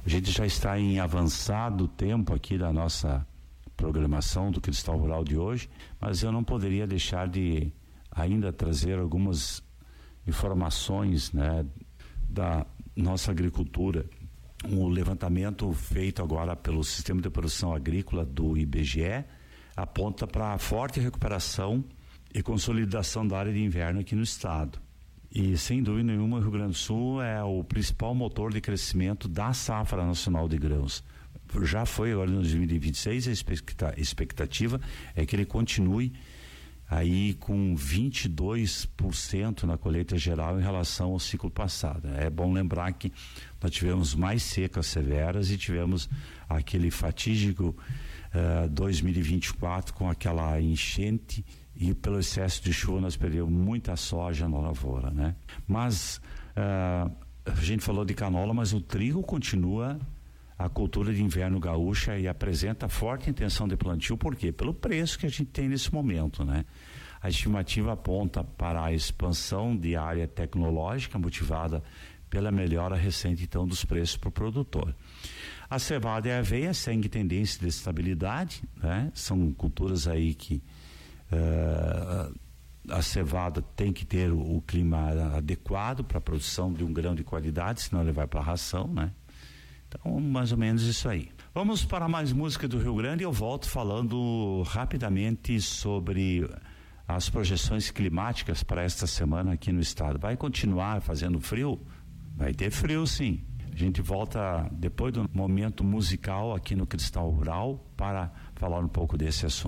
A gente já está em avançado tempo aqui da nossa programação do Cristal Rural de hoje, mas eu não poderia deixar de ainda trazer algumas informações, né, da nossa agricultura. O levantamento feito agora pelo Sistema de Produção Agrícola do IBGE aponta para a forte recuperação e consolidação da área de inverno aqui no estado. E sem dúvida nenhuma o Rio Grande do Sul é o principal motor de crescimento da safra nacional de grãos. Já foi agora em 2026, a expectativa é que ele continue aí com 22% na colheita geral em relação ao ciclo passado. É bom lembrar que nós tivemos mais secas severas e tivemos aquele fatídico 2024 com aquela enchente, e pelo excesso de chuva nós perdemos muita soja na lavoura, né? Mas a gente falou de canola, mas o trigo continua a cultura de inverno gaúcha e apresenta forte intenção de plantio. Por quê? Pelo preço que a gente tem nesse momento, né? A estimativa aponta para a expansão de área tecnológica motivada pela melhora recente então dos preços para o produtor. A cevada e a aveia seguem tendência de estabilidade, né? São culturas aí que a cevada tem que ter o clima adequado para a produção de um grão de qualidade, senão ele vai para a ração, né? Então, mais ou menos isso aí. Vamos para mais música do Rio Grande e eu volto falando rapidamente sobre as projeções climáticas para esta semana aqui no estado. Vai continuar fazendo frio? Vai ter frio, sim. A gente volta depois do momento musical aqui no Cristal Rural para falar um pouco desse assunto.